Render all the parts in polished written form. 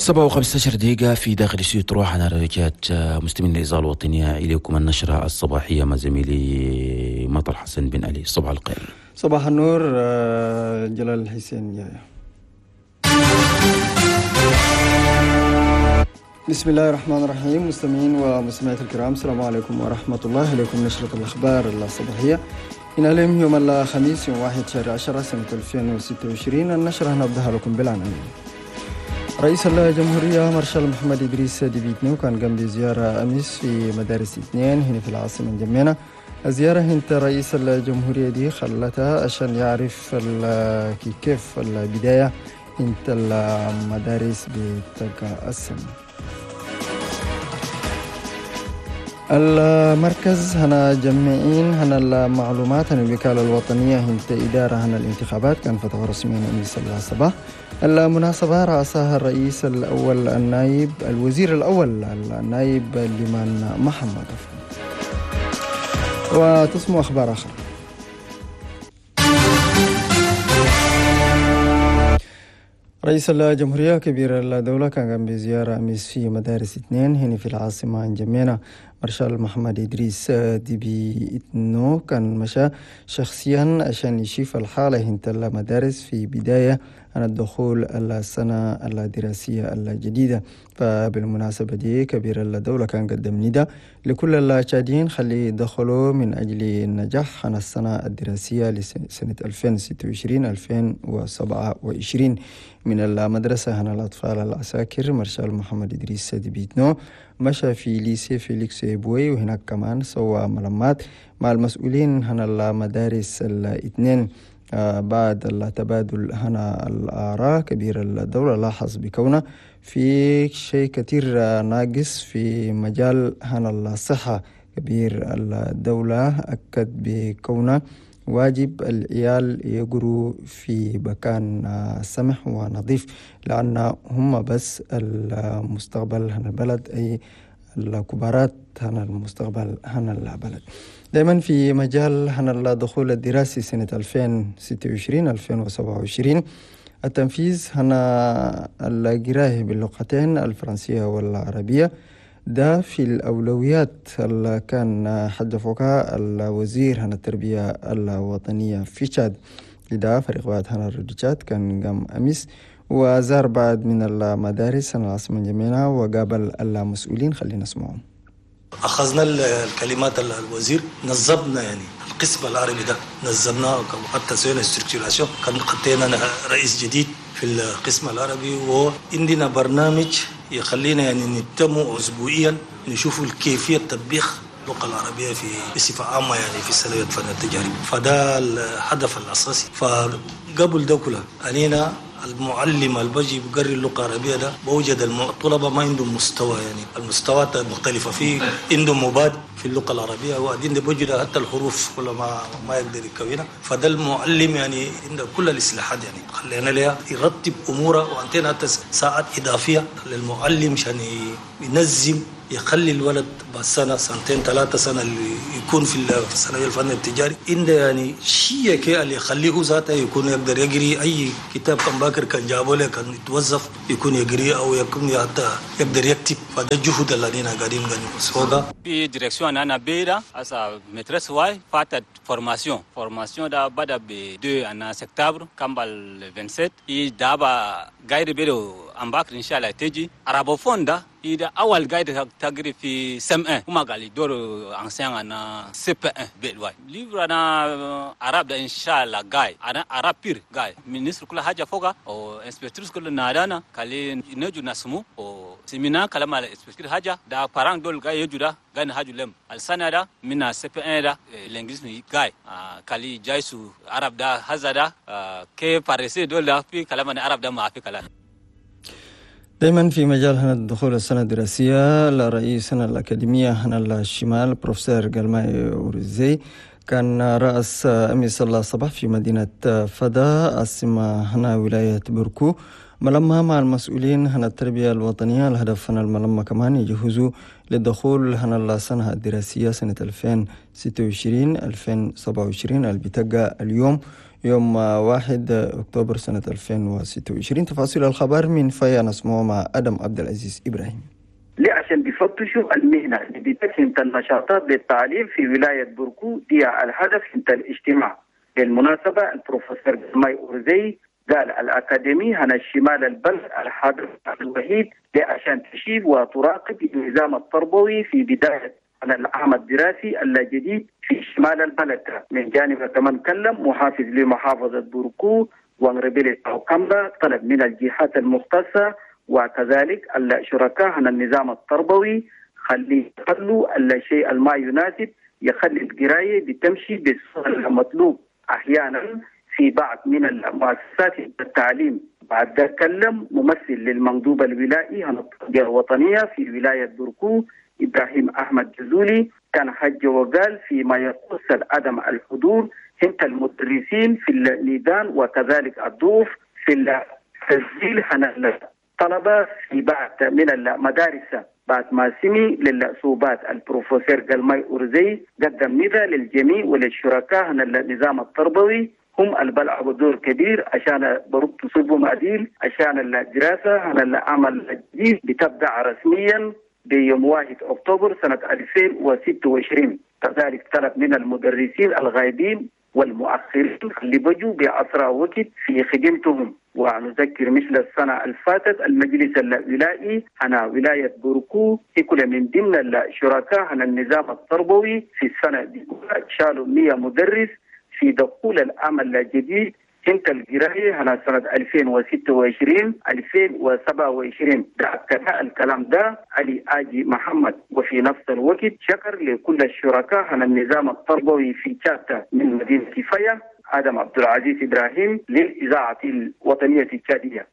7:15 دقيقة في داخل استوديو تروح. أنا رجعت مستمعين الإذاعة الوطنية إليكم النشرة الصباحية مع زميلي مطر حسن بن علي. صباح الخير. صباح النور. جلال الحسين جاي. بسم الله الرحمن الرحيم. مستمعين ومستمعات الكرام، السلام عليكم ورحمة الله. إليكم نشرة الأخبار الصباحية إن اليوم يوم الخميس يوم 1 شهر 10 سنة 2026. النشرة نبدأها لكم بالعناوين. رئيس الجمهورية مارشال محمد إدريس ديبيتنو كان قام بزيارة أمس في مدارس اثنين هنا في العاصمة نجمينا. الزيارة هنت رئيس الجمهورية دي خلتها عشان يعرف كيف البداية هنت المدارس بتقسم. المركز هنا جمعين هنا المعلومات هنا الوكالة الوطنية هنت إدارة هنا الانتخابات كان فتح رسميا أمس الصباح. المناسبة رأسها الرئيس الأول النائب الوزير الأول النائب لمن محمد. وتسمو أخبار آخر. رئيس الجمهورية كبير الدولة كان قام بزيارة أمس في مدارس اثنين هنا في العاصمة نجمينا. مارشال محمد إدريس ديبيتنو كان مشى شخصيا عشان يشوف الحالة هنت المدارس في بداية عن الدخول السنة الدراسية الجديدة. فبالمناسبة دي كبير الدولة كان قدم نداء لكل الشادين خلي يدخلوا من أجل النجاح عن السنة الدراسية لسنة 2026-2027 من المدرسة هنا الأطفال العساكر. مارشال محمد إدريس ديبيتنو مشى في ليسي فيليكس بوي وهناك كمان سوى ملمات مع المسؤولين هنا المدارس الاثنين. بعد التبادل هنا الآراء كبير الدولة لاحظ بكونه في شيء كتير ناقص في مجال هنا الصحة. كبير الدولة أكد بكونه واجب العيال يقروا في مكان سمح ونظيف لأن هم بس المستقبل هنا البلد، أي الكبارات هنا المستقبل هنا البلد. دائما في مجال هنا الدخول الدراسي سنة 2026-2027 التنفيذ هنا القراءة باللغتين الفرنسية والعربية ده في الأولويات اللي كان حدثوها الوزير هنا التربية الوطنية في تشاد. لذا فريق بعد هنا الرجات كان قام أمس وزار بعد من المدارس هنا العاصمة جميلة وقابل المسؤولين. خلينا نسمعهم. أخذنا الكلمات الوزير، نظمنا يعني القسم العربي ده نظمناه، حتى سوينا استركتوراسيون. كان خطينا رئيس جديد في القسم العربي وعندنا برنامج يخلينا يعني نتموا أسبوعيا نشوفوا كيفية تطبيق اللغة العربية بصفة عامة يعني في السنوات الفن التجاري. فده الهدف الأساسي. فقبل ده كله علينا المعلم اللي بيجي بيقري اللغة العربية ده بوجد الطلبة ما عندهم مستوى، يعني المستويات مختلفة. في عندهم مبادئ في اللغة العربية وبعدين ده بوجد حتى الحروف كلها ما يقدر يكونها. فده المعلم يعني عنده كل الإصلاحات يعني خلينا لها يرتب أموره، وعندنا حتى ساعات إضافية للمعلم عشان ينظم يخلي الولد بسنة سنتين 3 سنة اللي يكون في الثانوية الفن التجاري عنده يعني شيء كي اللي يخليه ذاته يكون يقدر يقري أي كتاب كان باكر كان جابه له كان يتوظف يكون يقري أو يكون حتى يقدر يكتب. فده الجهد اللي أنا قاعدين نسوقها في ديريكسيون أنا بيرا أسا مترس واي فاتت فورماسيون دا بدا ب 2 أنا سبتمبر كامبال 27 يدابا غير بيرو أمباكر إن شاء الله تيجي عربوفون دا إذا أول قاعد تجري في سمع وما قال لي دور أنسان أنا سبع بالواي ليبر أنا عرب ده إن شاء الله جاي أنا عرب بير جاي منيسر كل حاجة فوقه أو إنسبكتورس كل نادانا كالي نجو نسمو أو سمينا كلام على إنسبكتور حاجة ده باران دول جاي يجودا جاي نهاجو لهم السنة ده منا سبع ده الإنجليز جاي كالي جايسو عرب ده هذا كيف بارسي دول ده في كلام أنا عرب ده ما في كلام. دائما في مجال هنا الدخول السنة الدراسية الرئيس هنا الأكاديمية هنا الشمال بروفيسور قلماي أوريزي كان رأس أمي صلى الله صباح في مدينة فدا عاصمة هنا ولاية بركو ملما مع المسؤولين هنا التربية الوطنية. الهدف هنا الملما كمان يجهزوا للدخول هنا السنة الدراسية سنة 2026-2027 اللي بتقى اليوم يوم 1 أكتوبر سنة 2026. تفاصيل الخبر من فيا نسمعه مع أدم عبد العزيز إبراهيم. عشان بيفتشوا المهنة اللي بتتم النشاطات للتعليم في ولاية بركو دي الهدف من الاجتماع. بالمناسبة البروفيسور ماي أورزي قال الأكاديمي هنا الشمال البلد الحدث الوحيد عشان تشيف وتراقب النظام التربوي في بداية العام الدراسي الجديد في شمال البلد. من جانب كمان كلم محافظ لمحافظة بركو وانغربيل كاملة طلب من الجهات المختصة وكذلك الشركاء هنا النظام التربوي يخلوا الشيء الما يناسب، يخلي القراية بتمشي بالصورة المطلوب. أحيانا في بعض من المؤسسات التعليم بعد تكلم ممثل للمندوب الولائي هنا التربية الوطنية في ولاية بركو إبراهيم أحمد جزولي كان حج وقال فيما يخص عدم الحضور هنت المدرسين في الميدان وكذلك الضيوف في التسجيل هنا طلبة في بعض من المدارس بعد ما سمي للصوبات. البروفيسور قلماي أورزي قدم نداء للجميع وللشركاء هنا النظام التربوي هم البلعوا دور كبير عشان برد تصيبوا معديل عشان الدراسة هنا العمل الجديد بتبدأ رسميا بيوم 1 أكتوبر سنة 2026. كذلك طلب من المدرسين الغايبين والمؤخرين اللي بجوا بأسرع وقت في خدمتهم. ونذكر مثل السنة الفاتت المجلس الولائي هنا ولاية بركو يكون من ضمن الشركاء هنا النظام التربوي في السنة دي شالوا 100 مدرس في دخول العمل الجديد انت القرايه هنا سنه 2026-2027. ده الكلام ده علي آجي محمد. وفي نفس الوقت شكر لكل الشركاء هنا النظام التربوي في تشاتا من مدينه فيا. آدم عبد العزيز إبراهيم للإذاعة الوطنية التشادية.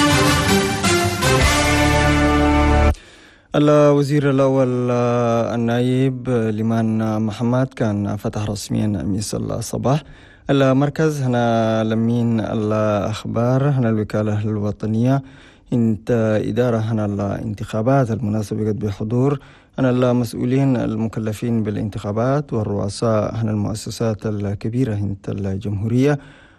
الوزير الأول النائب ليمان محمد كان فتح رسميا أمس الصباح المركز هنا لمين الأخبار هنا الوكالة الوطنية انت إدارة هنا الانتخابات المناسبة قد بحضور هنا المسؤولين المكلفين بالانتخابات والرؤساء هنا المؤسسات الكبيرة انت الجمهورية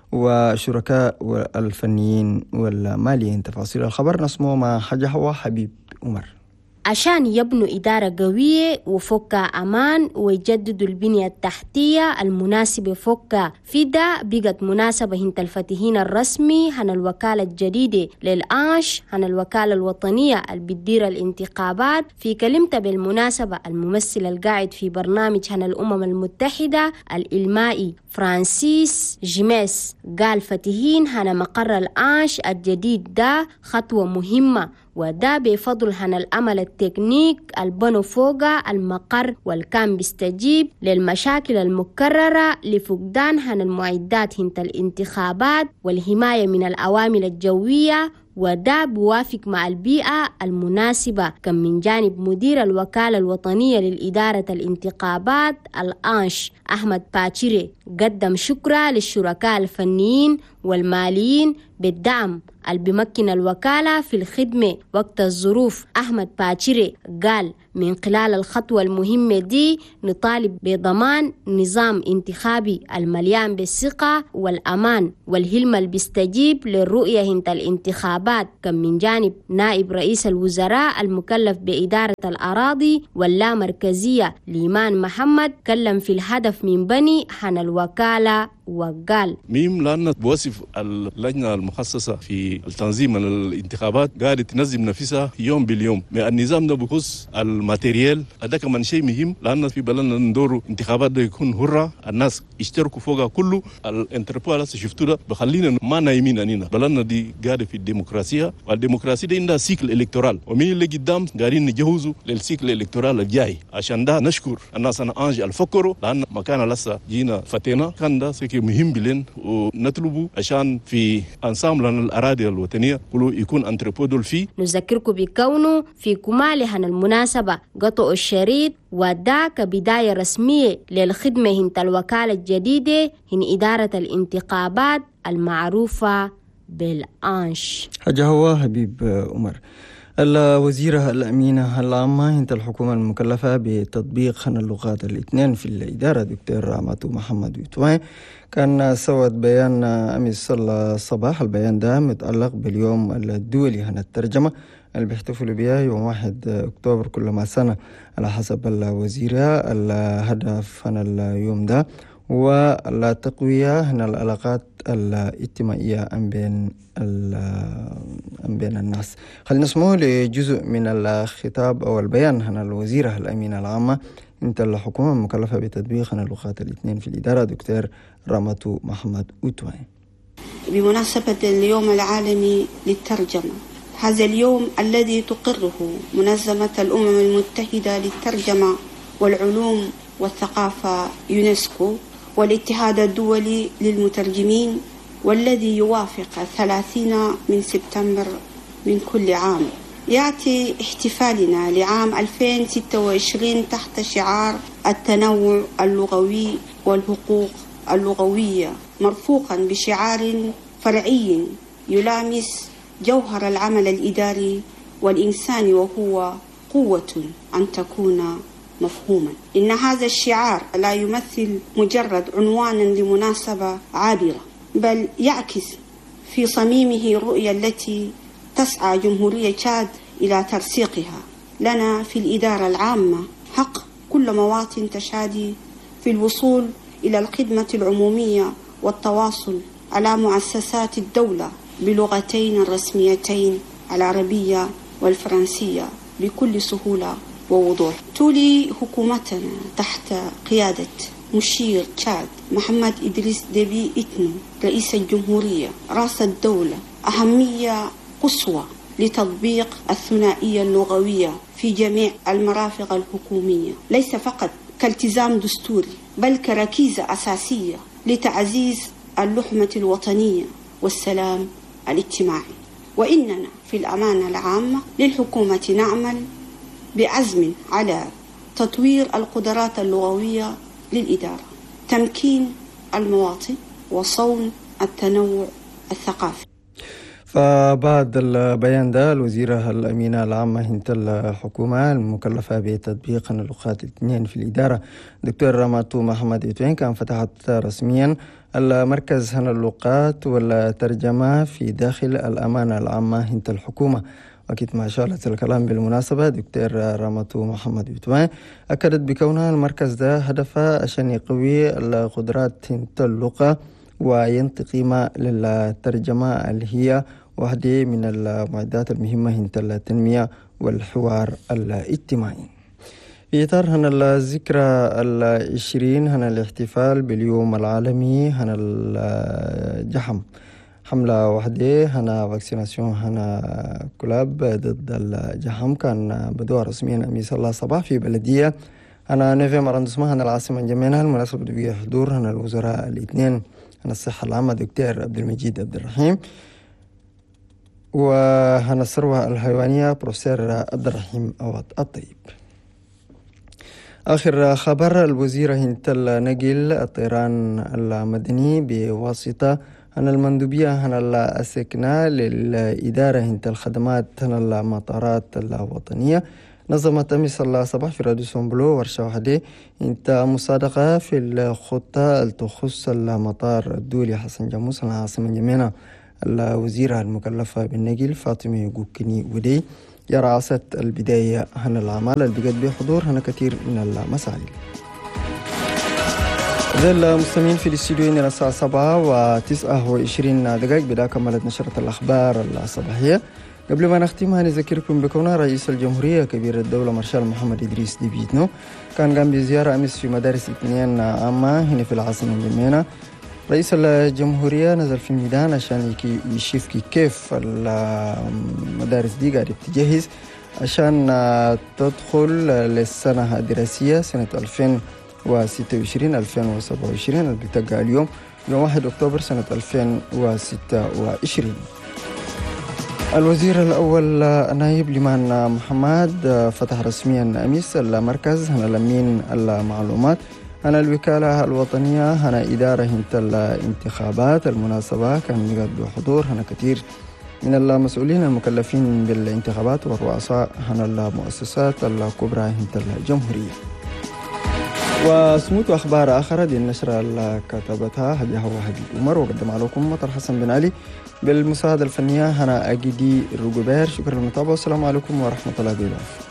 وشركاء الفنيين والماليين. تفاصيل الخبر نسمو مع حاجة هو حبيب عمر. عشان يبنوا إدارة قوية وفوقها أمان ويجددوا البنية التحتية المناسبة فوقها. في ده بقت مناسبة هنت الفتحين الرسمي هن الوكالة الجديدة للآنش هن الوكالة الوطنية اللي بتدير الانتخابات. في كلمته بالمناسبة الممثل القاعد في برنامج هن الأمم المتحدة الإلمائي فرانسيس جيميس قال فتحين هن مقر الآنش الجديد ده خطوة مهمة وده بفضل هن العمل التكنيك البنو فوقا المقر والكان بيستجيب للمشاكل المكررة لفقدان هن المعدات هنت الانتخابات والحماية من العوامل الجوية وده بوافق مع البيئة المناسبة. كم من جانب مدير الوكالة الوطنية للإدارة الانتخابات الآنش أحمد باتشيري قدم شكرا للشركاء الفنيين والماليين بالدعم اللي بيمكن الوكالة في الخدمة وقت الظروف. أحمد باتشيري قال من خلال الخطوة المهمة دي نطالب بضمان نظام انتخابي المليان بالثقة والأمان والهلم اللي بيستجيب للرؤية هنت الانتخابات. كم من جانب نائب رئيس الوزراء المكلف بإدارة الأراضي واللامركزية ليمان محمد كلم في الهدف من بني هن الوكالة وقال ميم لأن بوصف اللجنة المخصصة في التنظيم الانتخابات قاعدة تنظم نفسها يوم باليوم. النظام ده بخص الماتيريال ده كمان شيء مهم لأن في بلدنا ندوروا انتخابات ده يكون هرة الناس يشتركوا فوقها كله. الانتربول اللي شفتوا ده بخلينا ما نايمين أنينا. بلدنا دي قاعدة في الديمقراطية والديمقراطية دي عندها سيكل إلكتورال ومين اللي قدام قاعدين نجهزوا للسيكل الإلكتورال الجاي. عشان ده نشكر الناس أنا أنج الفكروا لأن مكان لسه جينا فتينا كان ده سيكل مهم بلين ونطلبه عشان في انسامبل الأراضي الوطنية كله يكون انتربودول فيه. نذكركم بكونه في كمالها المناسبة بسبب قطع الشريط، وذاك بداية رسمية للخدمة هنت الوكالة الجديدة هن إدارة الانتخابات المعروفة بالأنش. حاجة هو حبيب عمر. الوزيرة الأمينة العامة هنت الحكومة المكلفة بتطبيق اللغات الاثنين في الإدارة دكتور راماتو محمد ويتوين كان سوت بيان أمس الصباح. البيان ده متعلق باليوم الدولي عن الترجمة اللي بيحتفلوا بها يوم 1 أكتوبر كل ما سنة على حسب الوزيرة. الهدف عن اليوم ده والتقوية هنا العلاقات الاجتماعية بين الناس. خلينا نسمعه لجزء من الخطاب أو البيان هنا الوزيرة الأمينة العامة انت الحكومة المكلفة بتطبيق اللغات الاثنين في الإدارة دكتور راماتو محمد ويتوين. بمناسبة اليوم العالمي للترجمة، هذا اليوم الذي تقره منظمة الأمم المتحدة للترجمة والعلوم والثقافة يونسكو والاتحاد الدولي للمترجمين، والذي يوافق 30 من سبتمبر من كل عام، يأتي احتفالنا لعام 2026 تحت شعار التنوع اللغوي والحقوق اللغوية، مرفوقا بشعار فرعي يلامس جوهر العمل الإداري والإنساني، وهو قوة أن تكون مفهوما. إن هذا الشعار لا يمثل مجرد عنوانا لمناسبة عابرة، بل يعكس في صميمه الرؤية التي تسعى جمهورية تشاد إلى ترسيقها. لنا في الإدارة العامة حق كل مواطن تشادي في الوصول إلى الخدمة العمومية والتواصل على مؤسسات الدولة بلغتين الرسميتين العربية والفرنسية بكل سهولة ووضوح. تولي حكومتنا تحت قيادة مشير تشاد محمد إدريس ديبي إتنو رئيس الجمهورية رأس الدولة أهمية قصوى لتطبيق الثنائية اللغوية في جميع المرافق الحكومية، ليس فقط كالتزام دستوري بل كركيزة أساسية لتعزيز اللحمة الوطنية والسلام الاجتماعي. وإننا في الأمانة العامة للحكومة نعمل بعزم على تطوير القدرات اللغوية للإدارة، تمكين المواطن وصون التنوع الثقافي. فبعد البيان ده الوزيرة الأمينة العامة هنت الحكومة المكلفة بتطبيق اللغات الاثنين في الإدارة دكتور راماتو محمد ويتوين كان فتحت رسميا المركز هنا اللغات والترجمة في داخل الأمانة العامة هنت الحكومة. أكيد ما شاءت الكلام بالمناسبة دكتور راماتو محمد ويتوين أكدت بكونها المركز ده هدفه عشان يقوي القدرات هنت اللغة وينتقي ما للترجمة اللي هي واحدة من المعدات المهمة هنت التنمية والحوار الاجتماعي. في إطار هنا الذكرى 20 هنا الاحتفال باليوم العالمي هنا الجحم، حملة واحدة هنا فاكسيناسيون هنا كلاب ضد الجحم كان بدوها رسميا أمس الله صباح في بلدية هنا نيفي مراندسما هنا العاصمة الجمينة. المناسبة بيجي حضور هنا الوزراء الاثنين هنا الصحة العامة دكتور عبد المجيد عبد الرحيم وهنا الثروة الحيوانية بروفيسور عبد الرحيم عوض الطيب. آخر خبر الوزيرة هنت النقل الطيران المدني بواسطة هنا المندوبية هنا السكنة للإدارة هنت الخدمات هنا المطارات الوطنية نظمت أمس الله صباح في راديو سومبلو ورشة واحدة انت مصادقة في الخطة التخص المطار الدولي حسن جاموس العاصمة الجمينة. الوزيرة المكلفة بالنقل فاطمة قوكني ودي رأست البداية هنا الأعمال اللي بقت بحضور هنا كثير من المسائل. ذا المستمعين في الاستوديو إلى الساعة 7:29 بدأ كملت نشرة الأخبار الصباحية. قبل ما نختمها نذكركم بكون رئيس الجمهورية كبير الدولة مارشال محمد إدريس ديبي إتنو كان قام بزيارة أمس في مدارس اثنين عامة هنا في العاصمة الجمينة. رئيس الجمهورية نزل في الميدان عشان يشوف كيف المدارس دي قاعدة تجهز عشان تدخل للسنة الدراسية سنة 2026-2027 اللي بتقع اليوم 1 أكتوبر سنة 2026. الوزير الأول نايب لمان محمد فتح رسميا أمس المركز هنا لمين المعلومات هنا الوكالة الوطنية هنا إدارة هنت الانتخابات المناسبة كان يقدوا حضور هنا كثير من المسؤولين المكلفين بالانتخابات والرؤساء هنا المؤسسات الكبرى هنت الجمهورية. وسموت أخبار آخر دي النشرة اللي كتبتها هدية وهدي عمر وقدم عليكم مطر حسن بن علي بالمساعدة الفنية هنا أجدي الرجبير. شكرا للمتابعة والسلام عليكم ورحمة الله وبركاته.